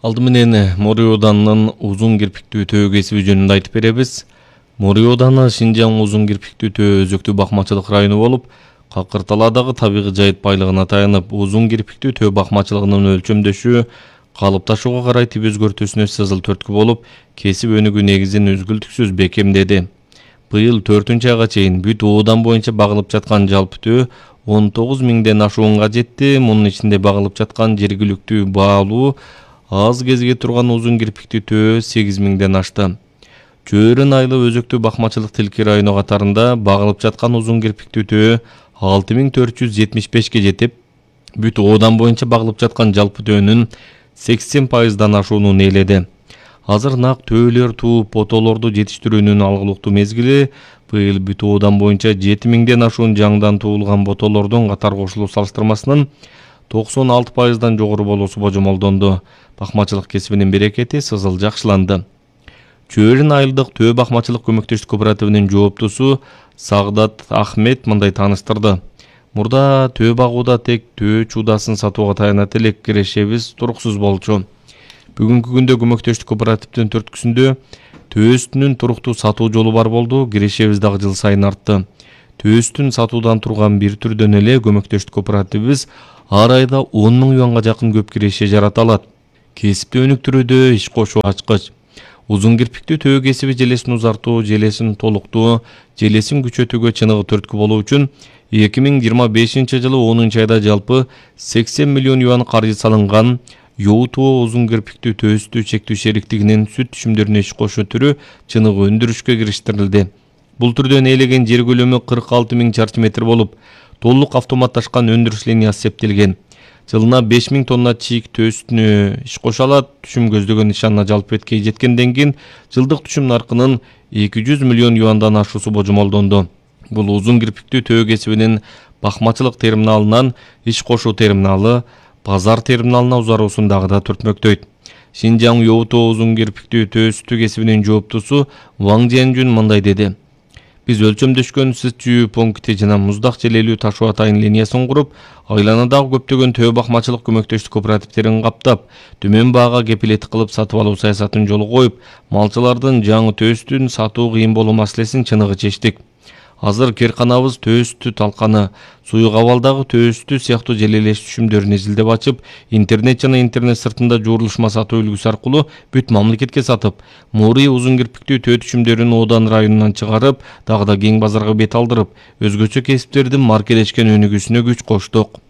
Алды менен Мориоданын узун кирпиктүү төө кесиби жөнүндө айтып беребиз. Мориоданы Шинжаң узун кирпиктүү төө өзөктүү бакмачылык району болуп, Какыр-Таладагы табигый жайыт байлыгына таянып, узун кирпиктүү төө бакмачылыгынын өлчөмдөшү калыпташууга карай тип өзгөртүүсүнө сызыл төрткү болуп, кесип өнүгүү негизин үзгүлтүксүз бекемдеди. Быйыл 4-айга чейин бүт оодан боюнча багылып жаткан жалпы төө 19 миңден ашуунга жетти. Мунун ичинде багылып жаткан жергиликтүү баалуу аз кезге турган узун кирпиктүү төө 8 миңден ашты. Чөйрөн айлы өзөктүү бакмачылык Тилки району катарында багылып жаткан узун кирпиктүү төө 6475ке жетип, бүт оодан боюнча багылып жаткан жалпы төөнүн 80%дан ашуунун ээледи. Азыр нак төөлөр тууп потолорду жетиштирүүнүн алгылыктуу мезгили. Быйыл бүт оодан боюнча 7000ден ашуун жаңдан туулган ботолордун катар кошулуу салыштырмасынан 96%дан жогору болуусу божомолдонду. Бакмачылык кесибинин берекети сызыл жакшыланды. Чөйрөн айылдык төө бакмачылык көмөктөштүк кооперативинин жооптусу Сагдат Ахмет мындай тааныштырды. Мурда төө багууда тек төө чуудасын сатууга таянат элек, кирешебиз туруксуз болчу. Бүгүнкү күндө көмөктөштүк кооперативдин төрткүсүндө төөстүнүн туруктуу сатуу жолу бар болду. Кирешебиз дагы жыл сайын артты. Төөстүн сатуудан турган бир түрдөн эле көмөктөштүк кооперативибиз ар айда 10 миң юанга жакын көп киреше жарата алат. Кесипти өнүктүрүүдө иш кошуу ачкыч. Узун кирпиктүү төө кесиби желесин узартуу, желесин толуктоо, желесин күчөтүүгө чыныгы түрткү болуу үчүн 2025-жылы 10-айда жалпы 80 миллион юан каржы салынган. Yoğutuğu uzun kirpiktүү төөстүү чектүү шериктигинин сүт түшүмдөрүнө иш кошуу түрү чыныгы өндүрүшкө кириштирилди. Бул түрдөн ээлеген жер көлөмү 46 миң чарчы метр болуп, толук автоматташкан өндүрүш линиясы септелген. Жылына 5 миң тонна чийик төөстүнө иш кошо алат. Түшүм көздөгөн нишанына жалпы беткей жеткенден кийин жылдык түшүм наркынын 200 миллион юандан ашуусу божомолдонду. Бул узун кирпиктүү төө кесибинин бакмачылык терминалынан иш кошуу терминалы, базар терминалына узаруусундагы да түртмөктөйт. Шинжаң Yoğutuğu узун кирпиктүү төөстүү кесибинин жооптусу Ваң Жианжун мындай деди. Биз өлчөмдөшкөн сыз жүйүү пункти жана муздак желелүү ташуу атайын линиясын куруп, айланадагы көптөгөн төө бакмачылык көмөктөштүк кооперативтерин каптап, төмөн баага кепилет кылып сатып алуу саясатын жолго коюп, малчылардын жаңы төөстүн сатуу кыйын болуу маселесин чыныгы чечтик. Азыр керканабыз төөстү талканы, суюк абалдагы төөстү сыяктуу желелеш түшүмдөрүн изилдеп ачып, интернет жана интернет сыртында жуурулушма сатуу үлгүсү аркылуу бүт мамлекетке сатып, Мури узун кирпиктүү төө түшүмдөрүн Оодан районунан чыгарып, дагы да кең базарга бет алдырып, өзгөчө кесиптердин маркелешкен өнүгүүсүнө күч коштук.